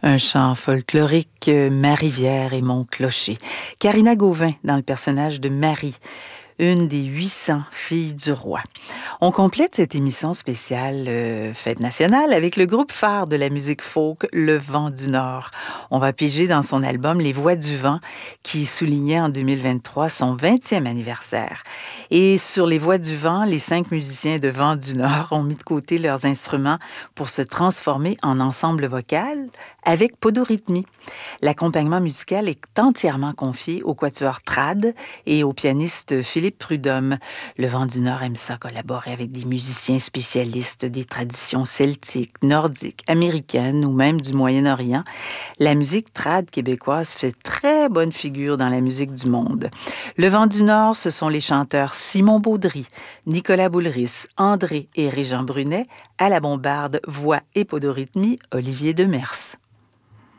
Un chant folklorique, Ma rivière et mon clocher. Karina Gauvin dans le personnage de Marie, une des 800 filles du roi. On complète cette émission spéciale Fête nationale avec le groupe phare de la musique folk, Le Vent du Nord. On va piger dans son album Les Voix du Vent qui soulignait en 2023 son 20e anniversaire. Et sur Les Voix du Vent, les 5 musiciens de Vent du Nord ont mis de côté leurs instruments pour se transformer en ensemble vocal avec Podorythmie. L'accompagnement musical est entièrement confié au quatuor Trad et au pianiste Philippe Prudhomme. Le Vent du Nord aime ça collaborer avec des musiciens spécialistes des traditions celtiques, nordiques, américaines ou même du Moyen-Orient. La musique trad québécoise fait très bonne figure dans la musique du monde. Le Vent du Nord, ce sont les chanteurs Simon Baudry, Nicolas Boulris, André et Régent Brunet, à la bombarde, voix et podorythmie, Olivier Demers.